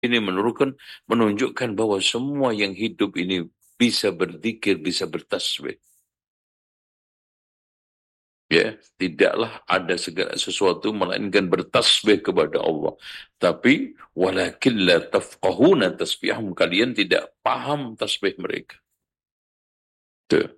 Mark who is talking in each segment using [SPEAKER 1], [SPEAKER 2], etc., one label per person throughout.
[SPEAKER 1] ini menunjukkan bahwa semua yang hidup ini bisa berzikir, bisa bertasbih. Ya, tidaklah ada segala sesuatu melainkan bertasbih kepada Allah. Tapi walakin la tafqahuna tasbihahum, kalian tidak paham tasbih mereka. Tuh.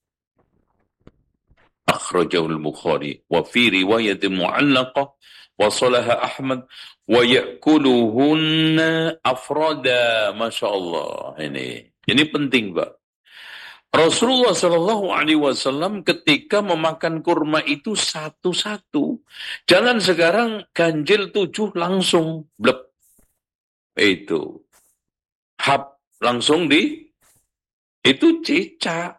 [SPEAKER 1] Akhrajahu al-Bukhari wa fi riwayat mu'allaqah wasalaha Ahmad wa ya'kuluhunna afrada. Masya Allah. Ini penting, Pak. Rasulullah Shallallahu Alaihi Wasallam ketika memakan kurma itu satu-satu. Jangan sekarang ganjil 7 langsung blep. Itu hap langsung itu cicak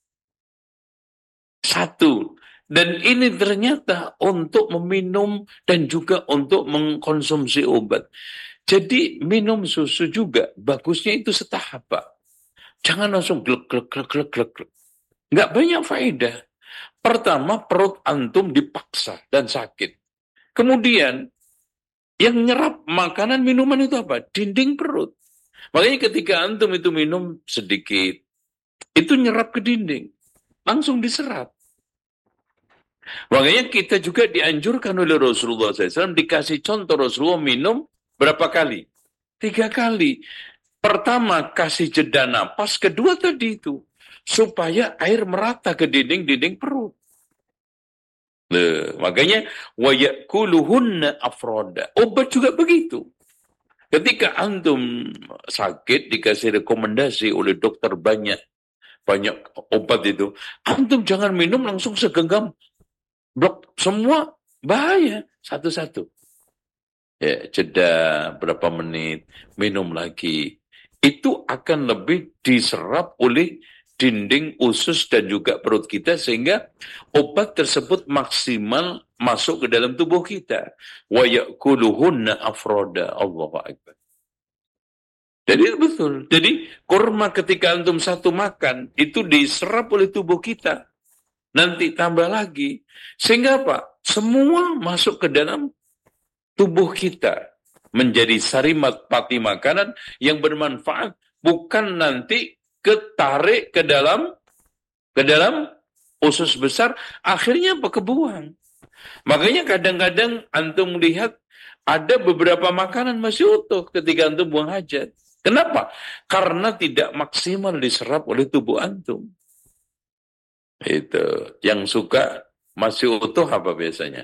[SPEAKER 1] satu. Dan ini ternyata untuk meminum dan juga untuk mengkonsumsi obat. Jadi minum susu juga bagusnya itu setahap, Pak. Jangan langsung glek glek glek glek glek. Nggak banyak faedah. Pertama, perut antum dipaksa dan sakit. Kemudian, yang nyerap makanan minuman itu apa? Dinding perut. Makanya ketika antum itu minum sedikit, itu nyerap ke dinding. Langsung diserap. Makanya kita juga dianjurkan oleh Rasulullah SAW, dikasih contoh Rasulullah minum berapa kali? 3 kali. Pertama, kasih jeda napas. Kedua tadi itu, supaya air merata ke dinding-dinding perut. Makanya wayakuluhunna afroda. Obat juga begitu. Ketika antum sakit dikasih rekomendasi oleh dokter banyak obat itu, antum jangan minum langsung segenggam blok semua, bahaya satu-satu. Ya, jeda berapa menit, minum lagi. Itu akan lebih diserap oleh dinding usus dan juga perut kita sehingga obat tersebut maksimal masuk ke dalam tubuh kita. Wa ya'kuluhunna afroda. Allahu akbar. Jadi betul. Jadi kurma ketika antum satu makan itu diserap oleh tubuh kita. Nanti tambah lagi. Sehingga apa? Semua masuk ke dalam tubuh kita. Menjadi sarimat pati makanan yang bermanfaat. Bukan nanti ketarik ke dalam usus besar, akhirnya apa? Kebuang. Makanya kadang-kadang antum lihat ada beberapa makanan masih utuh ketika antum buang hajat. Kenapa? Karena tidak maksimal diserap oleh tubuh antum. Itu. Yang suka masih utuh apa biasanya?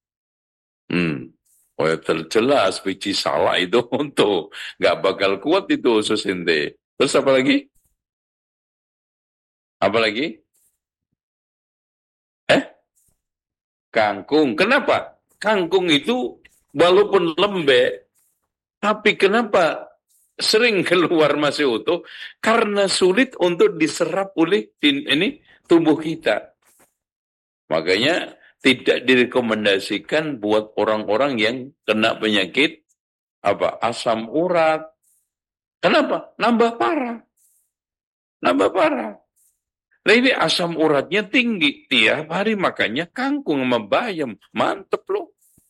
[SPEAKER 1] Oh, jelas biji salah itu untuk nggak bakal kuat itu usus ente. Terus apa lagi? Apa lagi? Kangkung. Kenapa? Kangkung itu walaupun lembek, tapi kenapa sering keluar masih utuh? Karena sulit untuk diserap oleh tubuh kita. Makanya tidak direkomendasikan buat orang-orang yang kena penyakit asam urat. Kenapa? Nambah parah. Nah ini asam uratnya tinggi. Tiap hari makannya kangkung sama bayam. Mantep loh.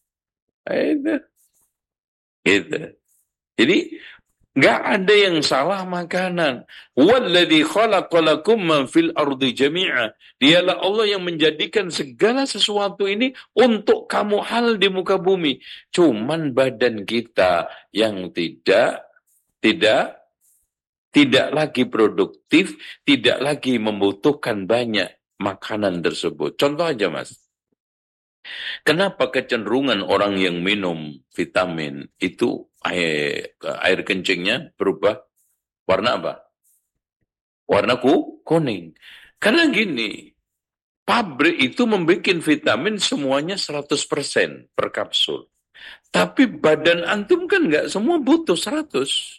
[SPEAKER 1] Gitu. Jadi nggak ada yang salah makanan. Walladzi khalaqalakum ma fil ardi jami'a. Dialah Allah yang menjadikan segala sesuatu ini untuk kamu halal di muka bumi. Cuman badan kita yang tidak lagi produktif, tidak lagi membutuhkan banyak makanan tersebut. Contoh aja, Mas. Kenapa kecenderungan orang yang minum vitamin itu air kencingnya berubah warna apa? Warna kuning. Karena gini, pabrik itu membuat vitamin semuanya 100% per kapsul. Tapi badan antum kan nggak semua butuh 100.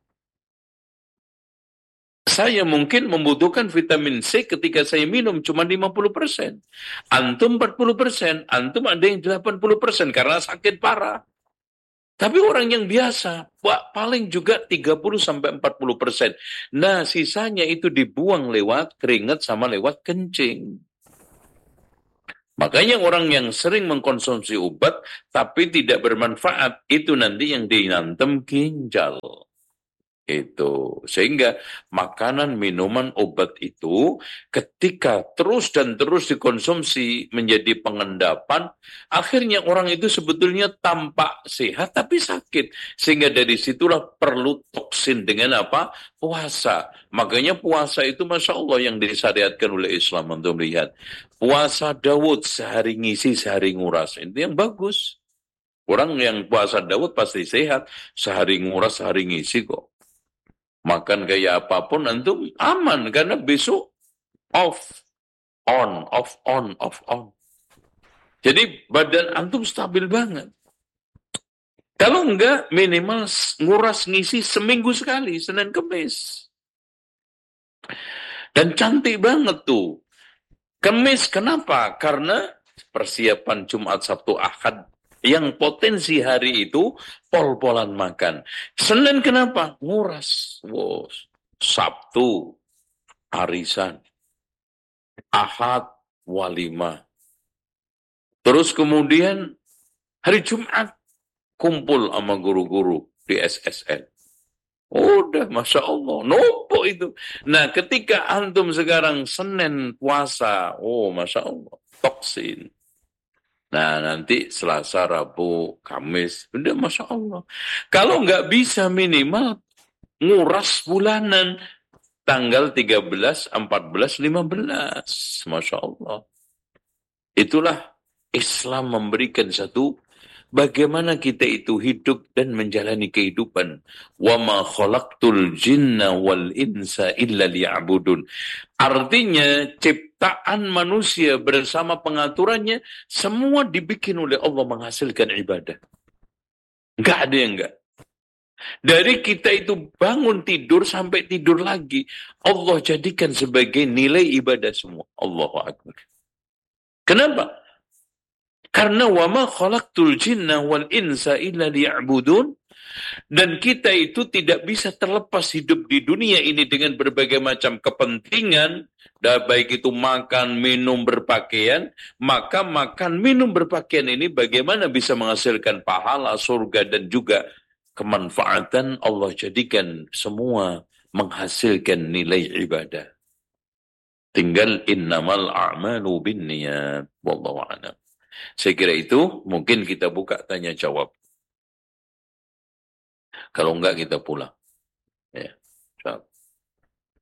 [SPEAKER 1] Saya mungkin membutuhkan vitamin C ketika saya minum cuma 50%. Antum 40%, antum ada yang 80% karena sakit parah. Tapi orang yang biasa, paling juga 30-40%. Nah, sisanya itu dibuang lewat keringat sama lewat kencing. Makanya orang yang sering mengkonsumsi obat tapi tidak bermanfaat, itu nanti yang dinantem ginjal. Itu. Sehingga makanan, minuman, obat itu ketika terus dan terus dikonsumsi menjadi pengendapan, akhirnya orang itu sebetulnya tampak sehat tapi sakit. Sehingga dari situlah perlu toksin dengan apa? Puasa. Makanya puasa itu Masya Allah yang disyariatkan oleh Islam untuk melihat. Puasa Daud sehari ngisi, sehari nguras. Itu yang bagus. Orang yang puasa Daud pasti sehat. Sehari nguras, sehari ngisi kok. Makan kayak apapun antum aman karena besok off, on, off, on, off, on. Jadi badan antum stabil banget. Kalau enggak minimal nguras ngisi seminggu sekali, Senin Kemis. Dan cantik banget tuh. Kemis kenapa? Karena persiapan Jumat, Sabtu, Ahad yang potensi hari itu pol-polan makan. Senin kenapa? Nguras. Wow. Sabtu arisan. Ahad walimah. Terus kemudian hari Jumat kumpul sama guru-guru di SSN. Udah, Masya Allah, numpuk itu. Nah, ketika antum sekarang Senin puasa, oh Masya Allah, toksin. Nah, nanti Selasa, Rabu, Kamis, udah Masya Allah. Kalau nggak bisa minimal nguras bulanan, tanggal 13, 14, 15. Masya Allah. Itulah Islam memberikan satu bagaimana kita itu hidup dan menjalani kehidupan. Wa ma khalaqtul jinna wal insa illa liya'budun. Artinya ciptaan manusia bersama pengaturannya semua dibikin oleh Allah menghasilkan ibadah. Enggak ada yang enggak. Dari kita itu bangun tidur sampai tidur lagi, Allah jadikan sebagai nilai ibadah semua. Allahu Akbar. Kenapa? Karena wama khalaqtul jinna wal insa illa liya'budun, dan kita itu tidak bisa terlepas hidup di dunia ini dengan berbagai macam kepentingan, baik itu makan, minum, berpakaian. Maka makan, minum, berpakaian ini bagaimana bisa menghasilkan pahala, surga dan juga kemanfaatan, Allah jadikan semua menghasilkan nilai ibadah. Tinggal innamal a'malu binniyat wallahu a'lam. Saya kira itu mungkin kita buka tanya jawab. Kalau enggak kita pulang. Ya.